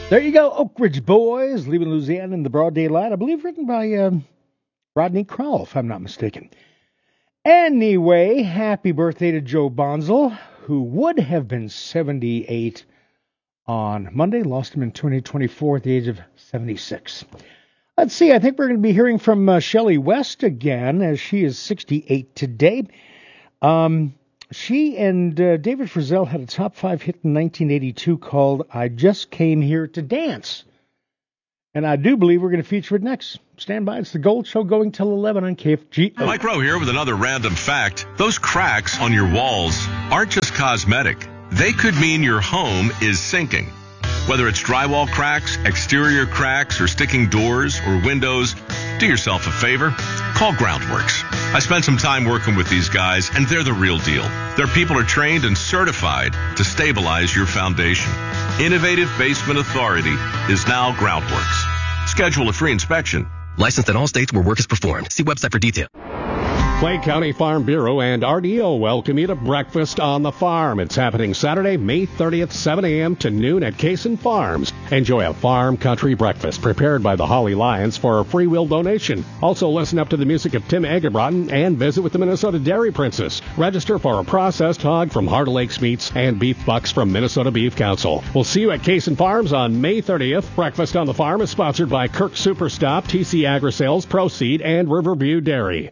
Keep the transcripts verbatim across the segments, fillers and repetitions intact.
There you go, Oak Ridge Boys, leaving Louisiana in the broad daylight. I believe written by uh, Rodney Crowell, if I'm not mistaken. Anyway, happy birthday to Joe Bonzel, who would have been seventy-eight on Monday. Lost him in twenty twenty-four at the age of seventy-six. Let's see, I think we're going to be hearing from uh, Shelley West again, as she is sixty-eight today. Um... She and uh, David Frizzell had a top five hit in nineteen eighty-two called I Just Came Here to Dance. And I do believe we're going to feature it next. Stand by. It's the Gold Show going till eleven on K F G O. Mike Rowe here with another random fact. Those cracks on your walls aren't just cosmetic. They could mean your home is sinking. Whether it's drywall cracks, exterior cracks, or sticking doors or windows, do yourself a favor. Call Groundworks. I spent some time working with these guys, and they're the real deal. Their people are trained and certified to stabilize your foundation. Innovative Basement Authority is now Groundworks. Schedule a free inspection. Licensed in all states where work is performed. See website for details. Clay County Farm Bureau and R D O welcome you to Breakfast on the Farm. It's happening Saturday, May thirtieth, seven a.m. to noon at Cason Farms. Enjoy a farm country breakfast prepared by the Holly Lions for a free will donation. Also listen up to the music of Tim Egerbrotten and visit with the Minnesota Dairy Princess. Register for a processed hog from Heart of Lakes Meats and beef bucks from Minnesota Beef Council. We'll see you at Cason Farms on May thirtieth. Breakfast on the Farm is sponsored by Kirk Superstop, T C Agri-Sales, Proceed, and Riverview Dairy.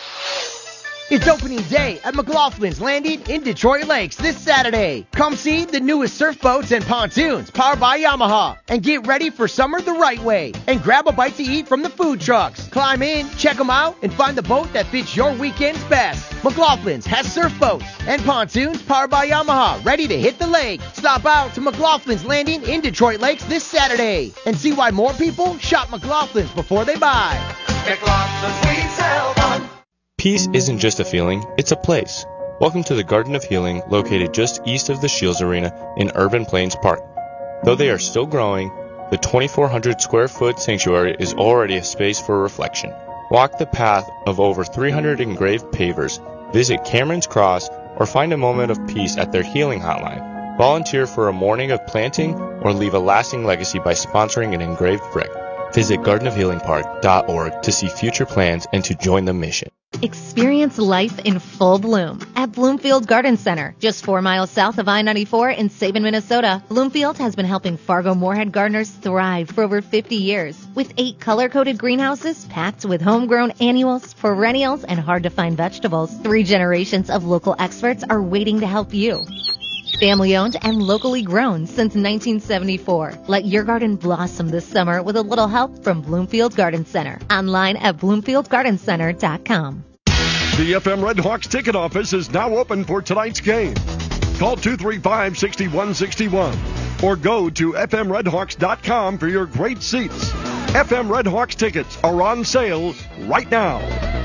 It's opening day at McLaughlin's Landing in Detroit Lakes this Saturday. Come see the newest surf boats and pontoons powered by Yamaha and get ready for summer the right way and grab a bite to eat from the food trucks. Climb in, check them out, and find the boat that fits your weekends best. McLaughlin's has surf boats and pontoons powered by Yamaha ready to hit the lake. Stop out to McLaughlin's Landing in Detroit Lakes this Saturday and see why more people shop McLaughlin's before they buy. McLaughlin's, we sell fun. Peace isn't just a feeling, it's a place. Welcome to the Garden of Healing, located just east of the Shields Arena in Urban Plains Park. Though they are still growing, the twenty-four hundred square foot sanctuary is already a space for reflection. Walk the path of over three hundred engraved pavers, visit Cameron's Cross, or find a moment of peace at their healing hotline. Volunteer for a morning of planting or leave a lasting legacy by sponsoring an engraved brick. Visit garden of healing park dot org to see future plans and to join the mission. Experience life in full bloom at Bloomfield Garden Center, just four miles south of I ninety-four in Sabin, Minnesota. Bloomfield has been helping Fargo-Moorhead gardeners thrive for over fifty years. With eight color-coded greenhouses packed with homegrown annuals, perennials, and hard-to-find vegetables, three generations of local experts are waiting to help you. Family-owned and locally grown since nineteen seventy-four. Let your garden blossom this summer with a little help from Bloomfield Garden Center. Online at bloomfield garden center dot com. The F M Red Hawks ticket office is now open for tonight's game. Call two three five, six one six one or go to f m red hawks dot com for your great seats. F M Red Hawks tickets are on sale right now.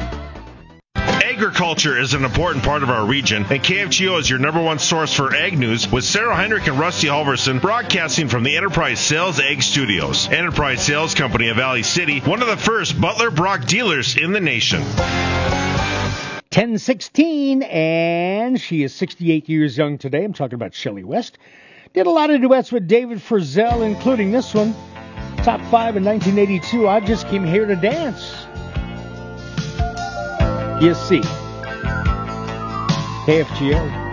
Agriculture is an important part of our region, and K F G O is your number one source for ag news with Sarah Heinrich and Rusty Halverson broadcasting from the Enterprise Sales Ag Studios. Enterprise Sales Company of Valley City, one of the first Butler Brock dealers in the nation. ten sixteen, and she is sixty-eight years young today. I'm talking about Shelley West. Did a lot of duets with David Frizzell, including this one. Top five in nineteen eighty-two, I Just Came Here to Dance. You see. K F G O.